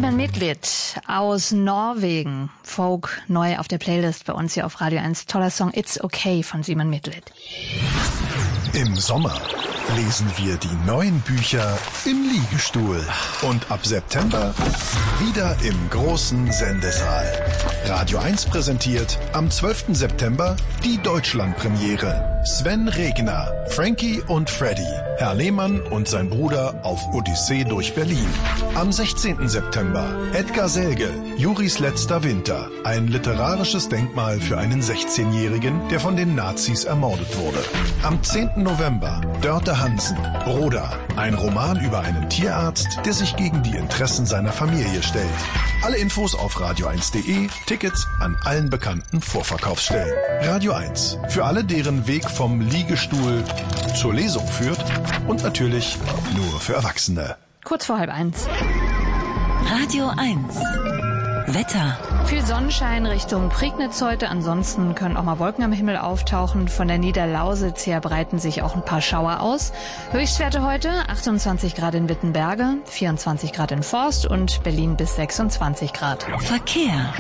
Simon Midtlied aus Norwegen. Folk neu auf der Playlist bei uns hier auf Radio 1. Toller Song It's Okay von Simon Midtlied. Im Sommer lesen wir die neuen Bücher im Liegestuhl. Und ab September wieder im großen Sendesaal. Radio 1 präsentiert am 12. September die Deutschlandpremiere. Sven Regner, Frankie und Freddy, Herr Lehmann und sein Bruder auf Odyssee durch Berlin. Am 16. September Edgar Selge, Juris letzter Winter. Ein literarisches Denkmal für einen 16-Jährigen, der von den Nazis ermordet wurde. Am 10. November Dörte Hansen, Broda. Ein Roman über einen Tierarzt, der sich gegen die Interessen seiner Familie stellt. Alle Infos auf radio1.de, Tickets an allen bekannten Vorverkaufsstellen. Radio 1, für alle, deren Weg vom Liegestuhl zur Lesung führt und natürlich nur für Erwachsene. Kurz vor 12:30. Radio 1. Wetter. Viel Sonnenschein Richtung Prignitz heute. Ansonsten können auch mal Wolken am Himmel auftauchen. Von der Niederlausitz her breiten sich auch ein paar Schauer aus. Höchstwerte heute 28 Grad in Wittenberge, 24 Grad in Forst und Berlin bis 26 Grad. Verkehr.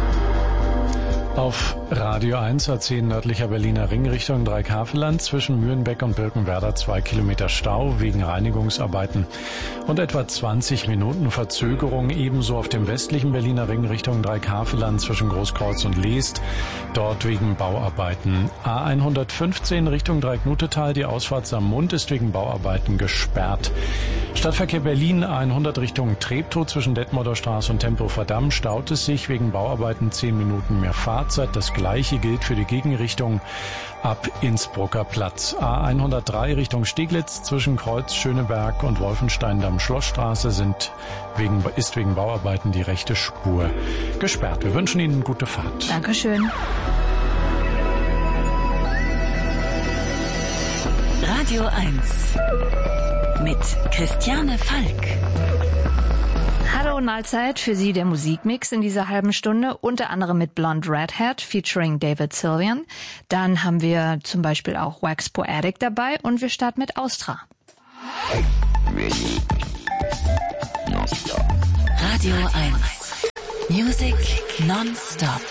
Auf Radio 1 A10 nördlicher Berliner Ring Richtung Dreikaveland zwischen Mühlenbeck und Birkenwerder 2 Kilometer Stau wegen Reinigungsarbeiten und etwa 20 Minuten Verzögerung. Ebenso auf dem westlichen Berliner Ring Richtung Dreikaveland zwischen Großkreuz und Leest, dort wegen Bauarbeiten. A115 Richtung Dreiknutetal, die Ausfahrt Saarmund ist wegen Bauarbeiten gesperrt. Stadtverkehr Berlin A100 Richtung Treptow zwischen Detmolder Straße und Tempelhofer Damm staut es sich wegen Bauarbeiten 10 Minuten mehr Fahrzeit. Das gleiche gilt für die Gegenrichtung ab Innsbrucker Platz. A103 Richtung Steglitz zwischen Kreuz Schöneberg und Wolfenstein-Damm-Schlossstraße ist wegen Bauarbeiten die rechte Spur gesperrt. Wir wünschen Ihnen gute Fahrt. Dankeschön. Radio 1 mit Christiane Falk. Hallo und Mahlzeit, für Sie der Musikmix in dieser halben Stunde, unter anderem mit Blonde Redhead featuring David Sylvian. Dann haben wir zum Beispiel auch Wax Poetic dabei und wir starten mit Austra. Radio 1 Music non-stop.